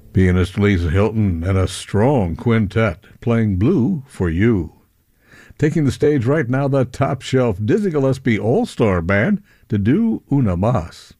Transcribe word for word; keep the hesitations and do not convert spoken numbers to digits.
Pianist Lisa Hilton and a strong quintet playing Blue for You. Taking the stage right now, the top shelf Dizzy Gillespie All-Star Band to do Una Mas.